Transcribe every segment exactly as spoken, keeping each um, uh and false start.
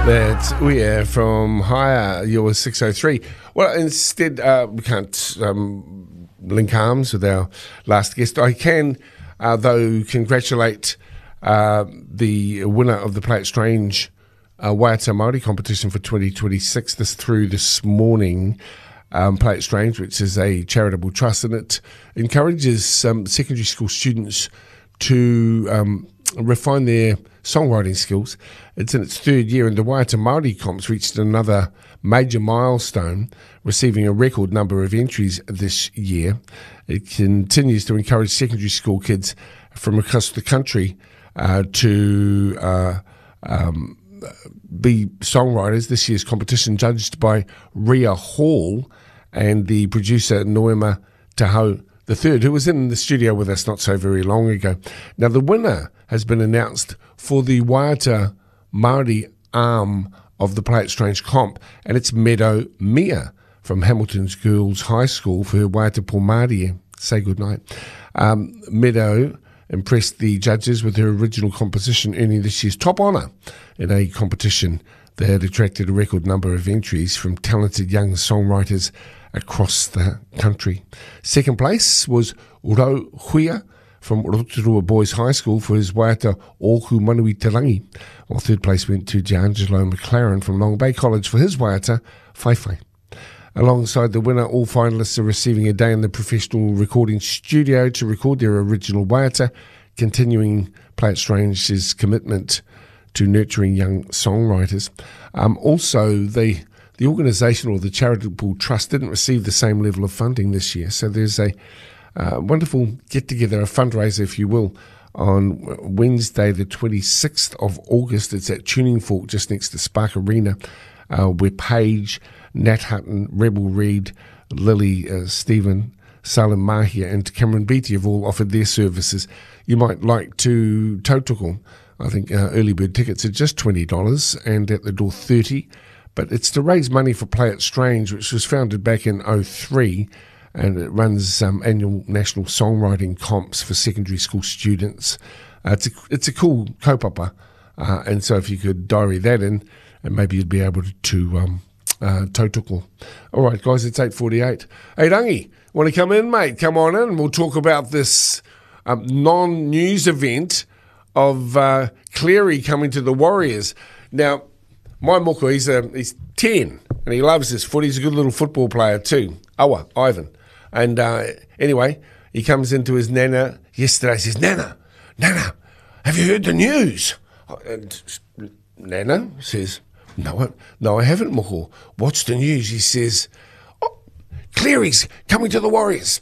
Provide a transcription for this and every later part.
That's Uia from Higher, your six oh three. Well, instead, uh, we can't um, link arms with our last guest. I can, uh, though, congratulate uh, the winner of the Play It Strange uh, Waiata Māori competition for twenty twenty-six. This through this morning. Um, Play It Strange, which is a charitable trust, and it encourages um, secondary school students to um, refine their songwriting skills. It's in its third year, and the Waiata Māori Comps reached another major milestone, receiving a record number of entries this year. It continues to encourage secondary school kids from across the country uh, to uh, um, be songwriters. This year's competition, judged by Ria Hall and the producer Noema Taho the third, who was in the studio with us not so very long ago. Now, the winner has been announced for the Waiata Māori arm of the Play It Strange comp, and it's Meadow Mia from Hamilton's Girls High School for her Waiata Pō Māori. Say goodnight. Um, Meadow impressed the judges with her original composition, earning this year's top honour in a competition that had attracted a record number of entries from talented young songwriters across the country. Second place was Rau Huia from Rotorua Boys High School for his Waiata Oku Manui Te Rangi, while third place went to Giangelo McLaren from Long Bay College for his Waiata Whaiwhai. Alongside the winner, all finalists are receiving a day in the professional recording studio to record their original Waiata, continuing Play It Strange's commitment to nurturing young songwriters. Um, also, they The organisation or the charitable trust didn't receive the same level of funding this year. So there's a uh, wonderful get-together, a fundraiser, if you will, on Wednesday, the twenty-sixth of August. It's at Tuning Fork, just next to Spark Arena, uh, where Paige, Nat Hutton, Rebel Reid, Lily, uh, Stephen, Salim Mahia and Cameron Beattie have all offered their services. You might like to tautoko. I think uh, early bird tickets are just twenty dollars and at the door thirty dollars. But it's to raise money for Play It Strange, which was founded back in oh three, and it runs um, annual national songwriting comps for secondary school students. Uh, it's, a, it's a cool kaupapa, uh, and so if you could diary that in, and maybe you'd be able to, to um, uh, tautoko. All right, guys, it's eight forty-eight. Hey, Rangi, want to come in, mate? Come on in. We'll talk about this um, non-news event of uh, Cleary coming to the Warriors. Now, my moko, he's, a, he's ten, and he loves his foot. He's a good little football player too. Awa, Ivan. And uh, anyway, he comes into his nana yesterday, says, Nana, Nana, have you heard the news? And Nana says, no, no, I haven't, moko. What's the news? He says, oh, Cleary's coming to the Warriors.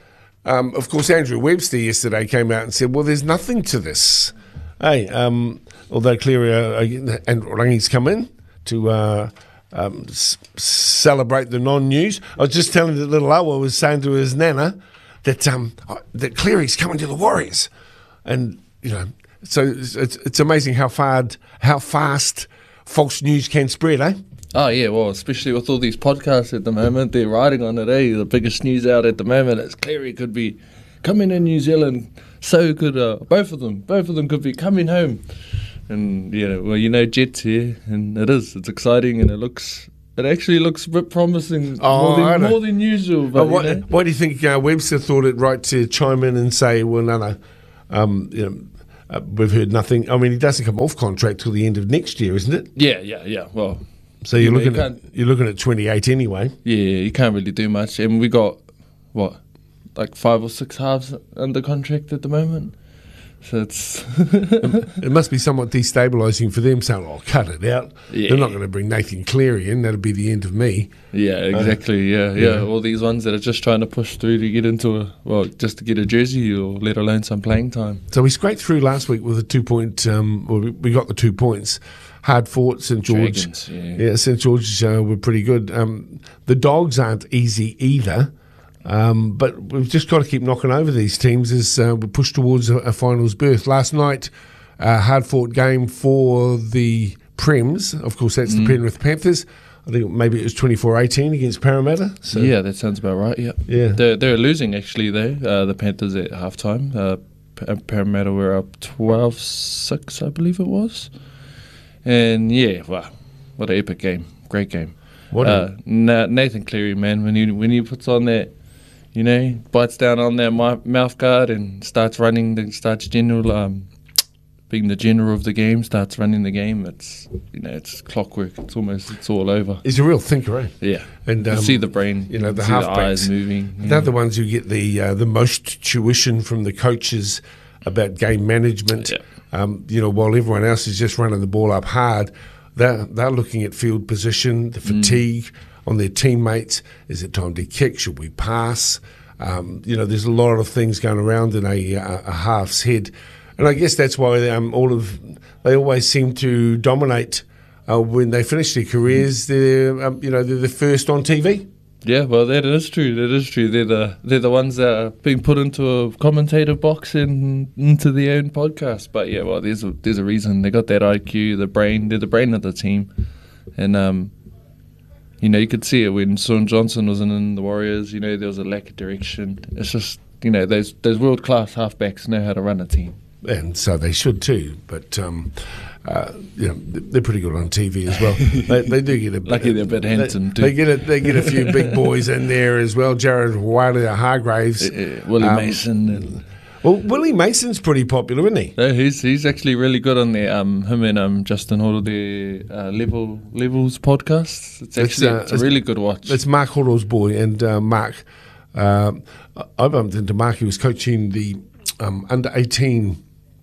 Um, of course, Andrew Webster yesterday came out and said, well, there's nothing to this. Hey, um, although Cleary uh, and Rangi's come in to uh, um, s- celebrate the non-news. I was just telling that little Awa was saying to his nana that um, that Cleary's coming to the Warriors, and you know, so it's, it's, it's amazing how far how fast false news can spread, eh? Oh yeah, well, especially with all these podcasts at the moment, they're writing on it. Eh, the biggest news out at the moment is Cleary could be coming in New Zealand. So could uh, both of them. Both of them could be coming home. And, you know, well, you know, Jet's here, and it is. It's exciting, and it looks, it actually looks a bit promising, oh, more, than, more than usual. But, oh, what, you know. Why do you think uh, Webster thought it right to chime in and say, well, no, no, um, you know, uh, we've heard nothing. I mean, he doesn't come off contract till the end of next year, isn't it? Yeah, yeah, yeah. Well, so you're you looking know, you at you're looking at twenty-eight anyway. Yeah, you can't really do much, and we got what, like five or six halves under contract at the moment. So it's it must be somewhat destabilising for them saying, oh, cut it out. Yeah. They're not going to bring Nathan Cleary in. That'll be the end of me. Yeah, exactly. Uh, yeah, yeah, yeah. All these ones that are just trying to push through to get into a, well, just to get a jersey or let alone some playing time. So we scraped through last week with a two-point, um, well, we got the two points. Hard fought, St George. Dragons, yeah. yeah, St George uh, were pretty good. Um, the Dogs aren't easy either. Um, but we've just got to keep knocking over these teams as uh, we push towards a, a finals berth. Last night, a hard-fought game for the Prems. Of course, that's mm. the Penrith Panthers. I think maybe it was twenty-four eighteen against Parramatta. So. Yeah, that sounds about right, yeah. yeah. They're, they're losing, actually, though, uh, the Panthers at halftime. Uh, Parramatta were up twelve six, I believe it was. And, yeah, well, what an epic game, great game. What uh, a, Na- Nathan Cleary, man, when he when he puts on that, you know, bites down on that mi- mouth guard and starts running, the, starts general, um, being the general of the game, starts running the game. It's you know, it's clockwork. It's almost it's all over. he's a real thinker, eh? Yeah, And you um, see the brain, you know, the see the halfbacks. eyes moving. They're yeah. the ones who get the uh, the most tuition from the coaches about game management. Yeah. Um, you know, while everyone else is just running the ball up hard, they're, they're looking at field position, the fatigue on their teammates. Is it time to kick? Should we pass? Um, you know, there's a lot of things going around in a, a, a half's head. And I guess that's why um, all of they always seem to dominate uh, when they finish their careers. They're, um, you know, they're the first on T V. Yeah, well, that is true. That is true. They're the they're the ones that are being put into a commentator box and into their own podcast. But yeah, well, there's a there's a reason they got that I Q, the brain. They're the brain of the team, and um, you know, you could see it when Son Johnson was in the Warriors. You know, there was a lack of direction. It's just you know those those world class halfbacks know how to run a team. And so they should too, but um, uh, you know they're pretty good on T V as well. they, they do get a Lucky they're a bit handsome they, too. They get a, they get a few big boys in there as well. Jared Wiley Hargraves, Uh, uh, Willie um, Mason. And, well, Willie Mason's pretty popular, isn't he? no, he's he's actually really good on there. Um, him and um Justin Hall, their uh, level levels podcast. It's actually uh, it's a really good watch. It's Mark Hoddle's boy, and uh, Mark. Um, I bumped into Mark. He was coaching the um, under eighteen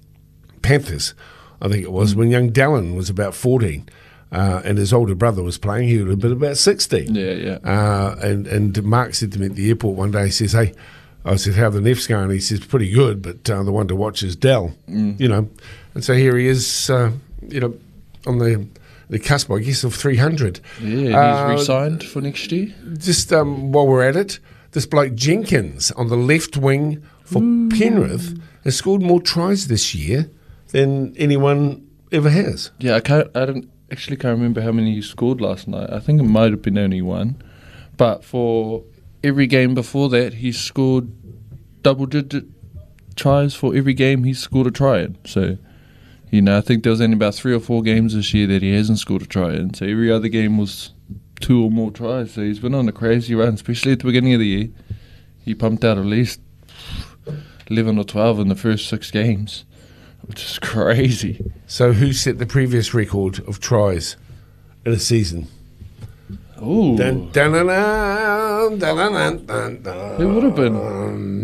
Panthers, I think it was, when young Dallin was about fourteen, uh, and his older brother was playing. He would have been about sixteen. Yeah, yeah. Uh, and and Mark said to me at the airport one day, he says, "Hey," I said, "how are the Nefs going?" He says, "Pretty good, but uh, the one to watch is Dell." Mm. You know, and so here he is, uh, you know, on the the cusp, I guess, of three hundred. Yeah, Uh, he's re-signed for next year. Just um, while we're at it, this bloke Jenkins on the left wing for Penrith has scored more tries this year than anyone ever has. Yeah, I can't. I don't actually can't remember how many he scored last night. I think it might have been only one, but for every game before that, he scored double-digit tries for every game he's scored a try in. So, you know, I think there was only about three or four games this year that he hasn't scored a try in. So every other game was two or more tries. So he's been on a crazy run, especially at the beginning of the year. He pumped out at least eleven or twelve in the first six games, which is crazy. So who set the previous record of tries in a season? Ooh. Dun, dun, dun, dun, dun, dun, dun, dun. Who would have been?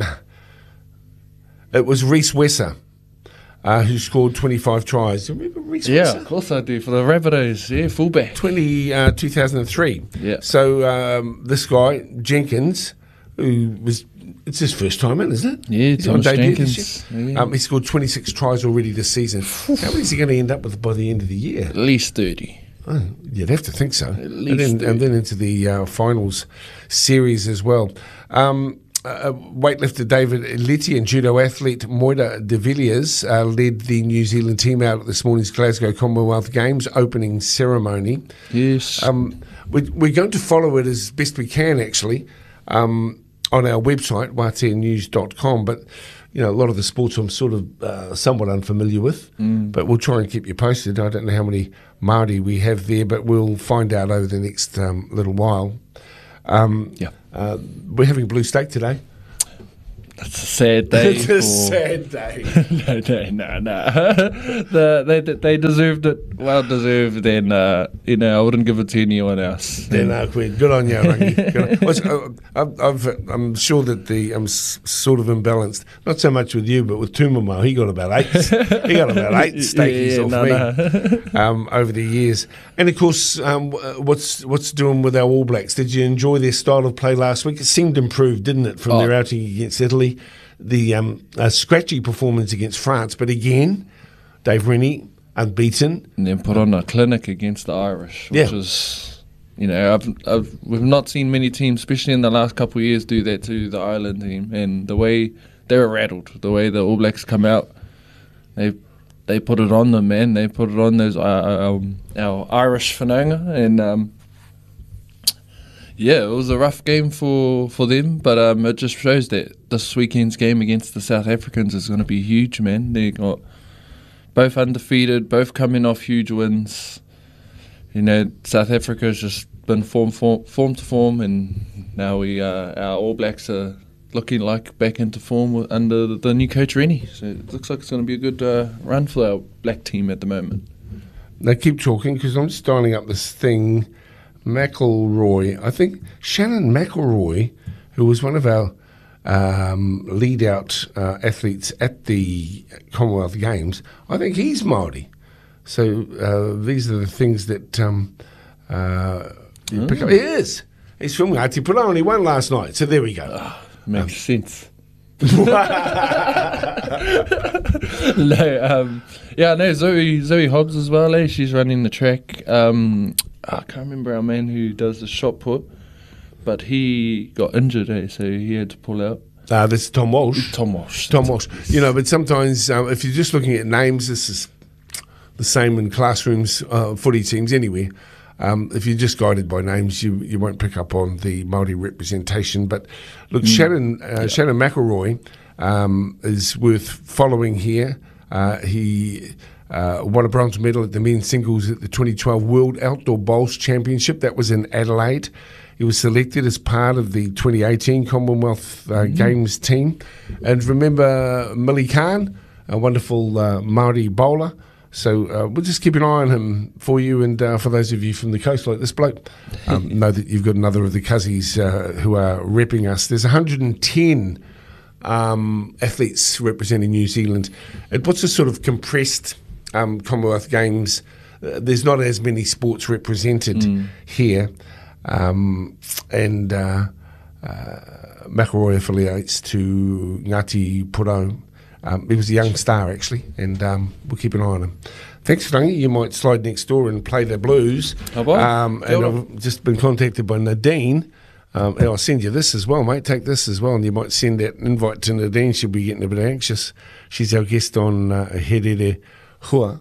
It was Reece Wesser, uh, who scored twenty-five tries. Do you remember Reece Yeah, Wesser? of course I do. For the Rabbitohs, yeah, fullback. twenty, uh, two thousand three. Yeah. So um, this guy, Jenkins, who was, it's his first time in, isn't it? Yeah, He's on Thomas debut Jenkins. this year. Yeah. Um, he scored twenty-six tries already this season. How many is he going to end up with by the end of the year? At least thirty. Oh, you'd have to think so. At and, least then, and then into the uh, finals series as well. Um, uh, weightlifter David Letty and judo athlete Moira de Villiers uh, led the New Zealand team out at this morning's Glasgow Commonwealth Games opening ceremony. Yes. Um, we, we're going to follow it as best we can, actually, um, on our website, y t n news dot com. But, you know, a lot of the sports I'm sort of uh, somewhat unfamiliar with, Mm. but we'll try and keep you posted. I don't know how many Māori we have there, but we'll find out over the next um, little while. Um, Yeah. uh, we're having blue steak today. That's a sad day. It's a for- sad day. no, no, no, no. the, they they deserved it. Well deserved. Then uh, you know I wouldn't give it to anyone else. Then, uh, Quinn, good on you, Rangi. Good on- Well, uh, I've, I've, I'm sure that the I'm s- sort of imbalanced. Not so much with you, but with Tumamo. He got about eight. He got about eight steakies Yeah, off no, me um, over the years. And of course, um, w- what's what's doing with our All Blacks? Did you enjoy their style of play last week? It seemed improved, didn't it, from Oh. their outing against Italy? The um, uh, scratchy performance against France, but again, Dave Rennie unbeaten. And then put on a clinic against the Irish, which Yeah. was, you know, I've, I've we've not seen many teams, especially in the last couple of years, do that to the Ireland team. And the way they were rattled, the way the All Blacks come out, they they put it on them, man. They put it on those uh, um, our Irish whanaunga, and um, yeah, it was a rough game for, for them, but um, it just shows that this weekend's game against the South Africans is going to be huge, man. They got both undefeated, both coming off huge wins. you know, South Africa's just been form, form, form to form, and now we uh, our All Blacks are looking like back into form with, under the, the new coach Rennie. So it looks like it's going to be a good uh, run for our black team at the moment. Now keep talking, because I'm just dialing up this thing. McElroy, I think Shannon McElroy, who was one of our um, lead-out uh, athletes at the Commonwealth Games, I think he's Māori. So uh, these are the things that um, uh, you oh. pick up. He is. He's from Ngāti Pura, only won last night. So there we go. Oh, makes um, sense. no, um, yeah, no, Zoe Zoe Hobbs as well. Eh? She's running the track. Um, I can't remember our man who does the shot put, but he got injured, eh? So he had to pull out. Uh, this is Tom Walsh. Tom Walsh. Tom Walsh. You know, but sometimes um, if you're just looking at names, this is the same in classrooms, uh, footy teams anyway. Um, if you're just guided by names, you, you won't pick up on the Māori representation. But look, mm. Shannon uh, yeah. Shannon McElroy um, is worth following here. Uh, he uh, won a bronze medal at the men's singles at the twenty twelve World Outdoor Bowls Championship. That was in Adelaide. He was selected as part of the twenty eighteen Commonwealth uh, mm. Games team. And remember Millie Khan, a wonderful uh, Māori bowler. So uh, we'll just keep an eye on him for you, and uh, for those of you from the coast like this bloke, um, know that you've got another of the cuzzies uh, who are repping us. There's one hundred ten um, athletes representing New Zealand. It puts a sort of compressed um, Commonwealth Games. Uh, there's not as many sports represented mm. here, um, and uh, uh, McElroy affiliates to Ngāti Porou. Um, he was a young star, actually, and um, we'll keep an eye on him. Thanks, Rangi. You might slide next door and play the blues. Oh, boy. Um, and I've just been contacted by Nadine. Um, and I'll send you this as well, mate. Take this as well, and you might send that invite to Nadine. She'll be getting a bit anxious. She's our guest on uh, Herere Hua.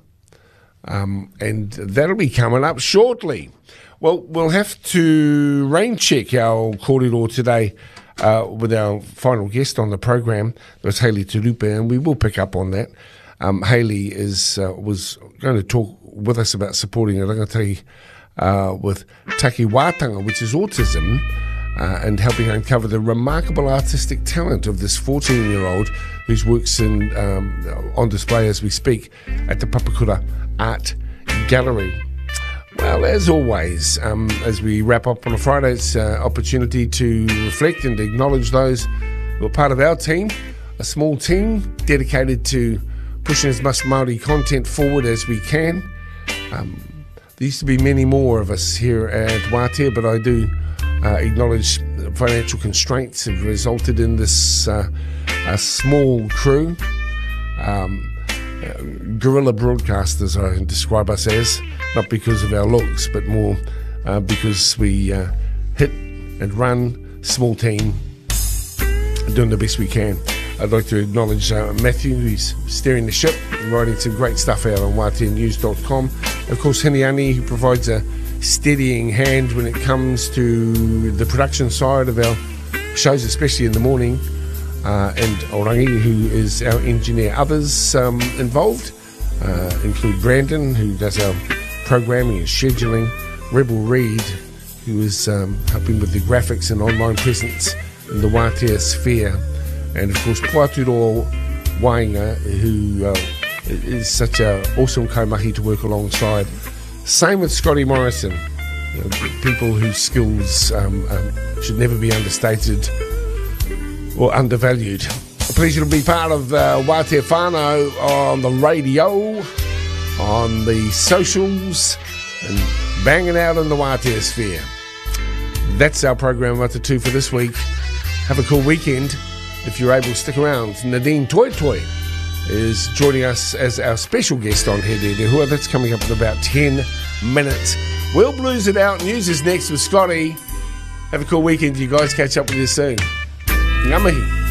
Um, and that'll be coming up shortly. Well, we'll have to rain check our corridor today. Uh, with our final guest on the program, was Hayley Turupe, and we will pick up on that. Um, Hayley is uh, was going to talk with us about supporting a rangatahi uh, with Taki Wātanga, which is autism, uh, and helping uncover the remarkable artistic talent of this fourteen-year-old whose works in, um, on display as we speak at the Papakura Art Gallery. Well, as always, um, as we wrap up on a Friday, it's an opportunity to reflect and acknowledge those who are part of our team, a small team dedicated to pushing as much Māori content forward as we can. Um, there used to be many more of us here at Wātea, but I do uh, acknowledge financial constraints have resulted in this uh, a small crew. Um, uh, guerrilla broadcasters, I describe us as. Not because of our looks, but more uh, because we uh, hit and run, small team, doing the best we can. I'd like to acknowledge uh, Matthew, who's steering the ship and writing some great stuff out on wātea news dot com. Of course, Hiniani, who provides a steadying hand when it comes to the production side of our shows, especially in the morning. Uh, and Orangi, who is our engineer. Others um, involved uh, include Brandon, who does our programming and scheduling, Rebel Reed, who is um, helping with the graphics and online presence in the Wātea sphere, and of course Puaturo Wainga, who uh, is such an awesome kaumahi to work alongside. Same with Scotty Morrison, you know, people whose skills um, um, should never be understated or undervalued. A pleasure to be part of uh, Wātea Whānau on the radio, on the socials, and banging out in the Wātea sphere. That's our program up to two for this week. Have a cool weekend. If you're able to stick around, Nadine Toy Toy is joining us as our special guest on Herere Hua. That's coming up in about ten minutes. We'll blues it out. News is next with Scotty. Have a cool weekend, you guys. Catch up with you soon. Ngā mihi.